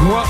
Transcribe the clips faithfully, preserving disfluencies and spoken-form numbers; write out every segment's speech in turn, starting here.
Recommence-moi.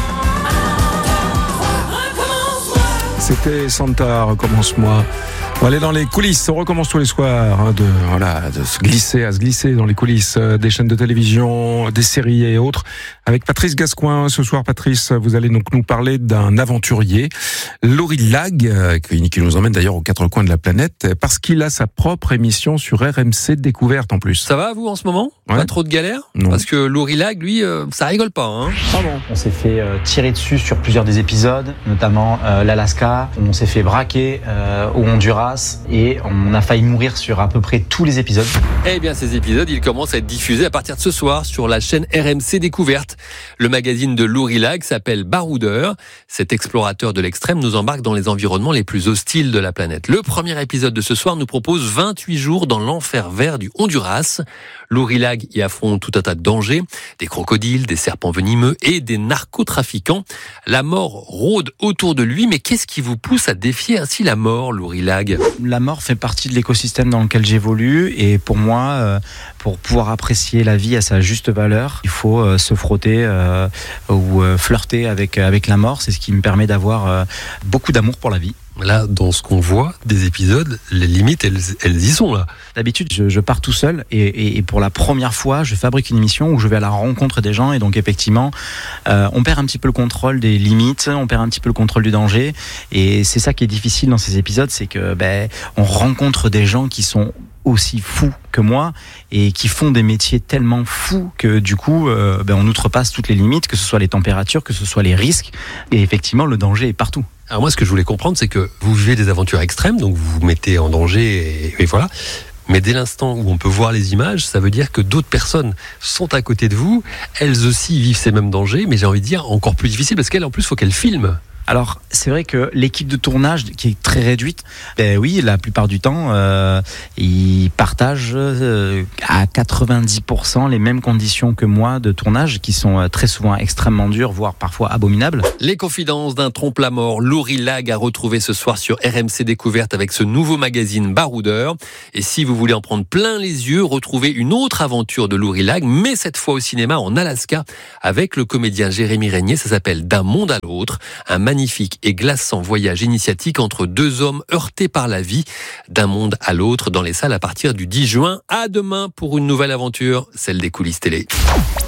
C'était Santa, Recommence-moi. On va aller dans les coulisses, on recommence tous les soirs hein, de, voilà, de se glisser, à se glisser dans les coulisses euh, des chaînes de télévision, des séries et autres. Avec Patrice Gascoin, ce soir Patrice, vous allez donc nous parler d'un aventurier, Laurie Lag, euh, qui, qui nous emmène d'ailleurs aux quatre coins de la planète, parce qu'il a sa propre émission sur R M C Découverte en plus. Ça va vous en ce moment ? Ouais. Pas trop de galères ? Non. Parce que Laurie Lag, lui, euh, ça rigole pas. Hein. Ah bon ? On s'est fait euh, tirer dessus sur plusieurs des épisodes, notamment euh, l'Alaska. On s'est fait braquer euh, au Honduras et on a failli mourir sur à peu près tous les épisodes. Eh bien, ces épisodes, ils commencent à être diffusés à partir de ce soir sur la chaîne R M C Découverte. Le magazine de Laurie Lag s'appelle Baroudeur. Cet explorateur de l'extrême nous embarque dans les environnements les plus hostiles de la planète. Le premier épisode de ce soir nous propose vingt-huit jours dans l'enfer vert du Honduras. Laurie Lag y affronte tout un tas de dangers, des crocodiles, des serpents venimeux et des narcotrafiquants. La mort rôde autour de lui, mais qu'est-ce qui vous pousse à défier ainsi la mort, Laurie Lag ? La mort fait partie de l'écosystème dans lequel j'évolue et pour moi, euh, pour pouvoir apprécier la vie à sa juste valeur, il faut euh, se frotter euh, ou euh, flirter avec, avec la mort. C'est ce qui me permet d'avoir euh, beaucoup d'amour pour la vie. Là, dans ce qu'on voit des épisodes, les limites, elles, elles y sont là. D'habitude, je, je pars tout seul et, et, et pour la première fois, je fabrique une émission où je vais à la rencontre des gens et donc effectivement, euh, on perd un petit peu le contrôle des limites, on perd un petit peu le contrôle du danger et c'est ça qui est difficile dans ces épisodes, c'est que ben, on rencontre des gens qui sont aussi fous que moi et qui font des métiers tellement fous que du coup euh, ben, on outrepasse toutes les limites, que ce soit les températures, que ce soit les risques et effectivement le danger est partout. Alors moi, ce que je voulais comprendre, c'est que vous vivez des aventures extrêmes, donc vous vous mettez en danger et, et voilà. Mais dès l'instant où on peut voir les images, ça veut dire que d'autres personnes sont à côté de vous, elles aussi vivent ces mêmes dangers, mais j'ai envie de dire encore plus difficile parce qu'elles, en plus, il faut qu'elles filment. Alors, c'est vrai que l'équipe de tournage, qui est très réduite, ben oui, la plupart du temps, euh, ils partagent euh, à quatre-vingt-dix pour cent les mêmes conditions que moi de tournage, qui sont euh, très souvent extrêmement dures, voire parfois abominables. Les confidences d'un trompe-la-mort, Laurie Lag à retrouver ce soir sur R M C Découverte avec ce nouveau magazine Baroudeur. Et si vous voulez en prendre plein les yeux, retrouvez une autre aventure de Laurie Lag, mais cette fois au cinéma en Alaska, avec le comédien Jérémy Régnier. Ça s'appelle D'un monde à l'autre, un magnifique magnifique et glaçant voyage initiatique entre deux hommes heurtés par la vie, d'un monde à l'autre, dans les salles à partir du dix juin. À demain pour une nouvelle aventure, celle des coulisses télé.